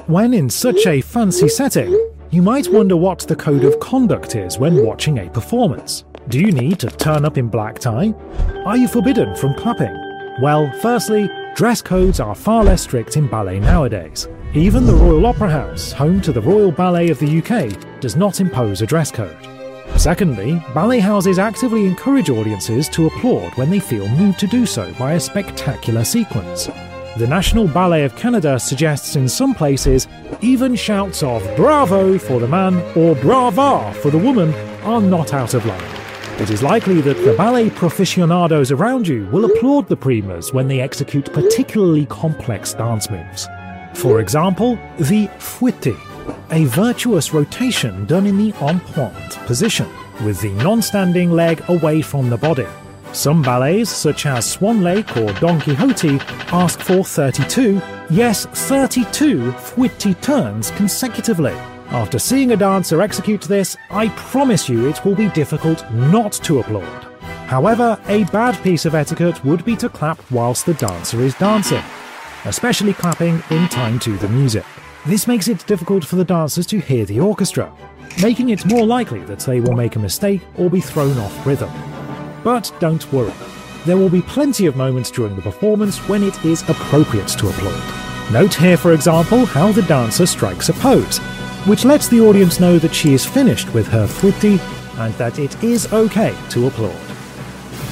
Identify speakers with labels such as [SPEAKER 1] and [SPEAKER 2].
[SPEAKER 1] When in such a fancy setting, you might wonder what the code of conduct is when watching a performance. Do you need to turn up in black tie? Are you forbidden from clapping? Well, firstly, dress codes are far less strict in ballet nowadays. Even the Royal Opera House, home to the Royal Ballet of the UK, does not impose a dress code. Secondly, ballet houses actively encourage audiences to applaud when they feel moved to do so by a spectacular sequence. The National Ballet of Canada suggests in some places even shouts of "bravo" for the man or "brava" for the woman are not out of line. It is likely that the ballet proficionados around you will applaud the primas when they execute particularly complex dance moves. For example, the fouetté, a virtuous rotation done in the en pointe position, with the non-standing leg away from the body. Some ballets, such as Swan Lake or Don Quixote, ask for 32, yes 32 fouetté turns consecutively. After seeing a dancer execute this, I promise you it will be difficult not to applaud. However, a bad piece of etiquette would be to clap whilst the dancer is dancing, especially clapping in time to the music. This makes it difficult for the dancers to hear the orchestra, making it more likely that they will make a mistake or be thrown off rhythm. But don't worry, there will be plenty of moments during the performance when it is appropriate to applaud. Note here, for example, how the dancer strikes a pose, which lets the audience know that she is finished with her fouetté and that it is okay to applaud.